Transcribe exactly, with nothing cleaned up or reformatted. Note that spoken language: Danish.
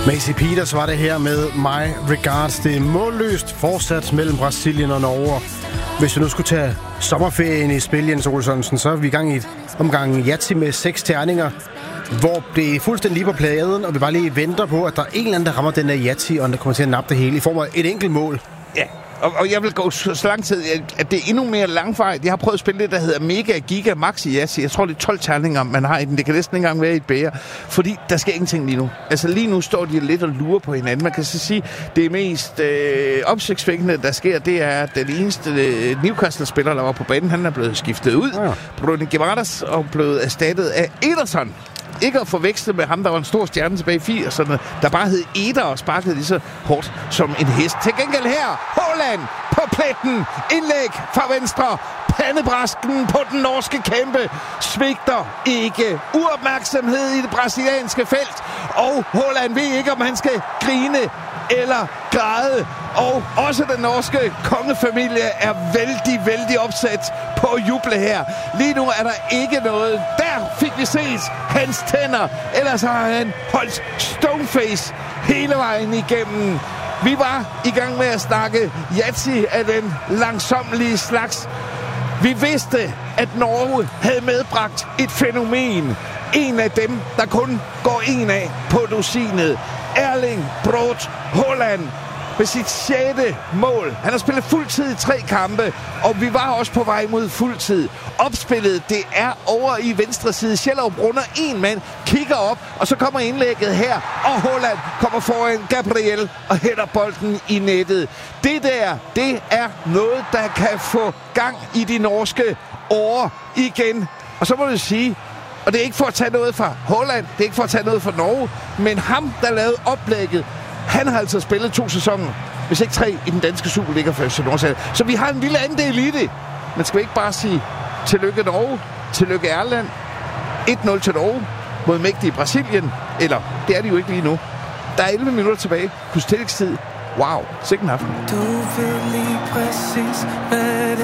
Macy Peters var det her med My Regards. Det er målløst fortsat mellem Brasilien og Norge. Hvis vi nu skulle tage sommerferien i spil, Jens Olsonsen, så er vi i gang i et omgang Yahtzee med seks terninger, hvor det er fuldstændig lige på pladen, og vi bare lige venter på, at der er en eller anden, der rammer den der Yahtzee, og der kommer til at nappe det hele i form af et enkelt mål. Ja, og, og jeg vil gå så, så lang tid, at det er endnu mere langvejt. Jeg har prøvet at spille det, der hedder Mega Giga Maxi Yahtzee. Jeg tror, det er tolv terninger, man har i den. Det kan næsten ikke engang være i et bæger, fordi der sker ingenting lige nu. Altså lige nu står de lidt og lurer på hinanden. Man kan så sige, det mest øh, opsigtsvækkende, der sker, det er, at den eneste øh, Newcastle-spiller, der var på banen, han er blevet skiftet ud. Ja. Bruno Guimaraes og blevet erstattet af Ederson. Ikke at forveksle med ham, der var en stor stjerne tilbage i firserne, der bare hed Eder og sparkede lige så hårdt som en hest. Til gengæld her, Haaland på pletten, indlæg fra venstre, pandebrasken på den norske kæmpe, svigter ikke, uopmærksomhed i det brasilianske felt, og Haaland ved ikke, om han skal grine eller græde. Og også den norske kongefamilie er vældig, vældig opsat på at juble her. Lige nu er der ikke noget. Der fik vi set hans tænder. Ellers har han holdt stoneface hele vejen igennem. Vi var i gang med at snakke Yahtzee af den langsommelige slags. Vi vidste, at Norge havde medbragt et fænomen. En af dem, der kun går en af på dusinet. Erling Braut Haaland med sit sjette mål. Han har spillet fuldtid i tre kampe, og vi var også på vej mod fuldtid. Opspillet, det er over i venstre side. Schellerup runder en mand, kigger op, og så kommer indlægget her, og Haaland kommer foran Gabriel og hætter bolden i nettet. Det der, det er noget, der kan få gang i de norske årer igen. Og så må du sige, og det er ikke for at tage noget fra Haaland, det er ikke for at tage noget fra Norge, men ham, der lavede oplægget, han har altså spillet to sæsoner, hvis ikke tre, i den danske Superliga for F C Nordsjælland. Så vi har en lille andel i det. Men skal vi ikke bare sige tillykke Norge, tillykke Erland, et nul til Norge mod mægtige Brasilien, eller det er de jo ikke lige nu. Der er elleve minutter tilbage, plus tillægstid. Wow, sikken aften. Du ved lige præcis, hvad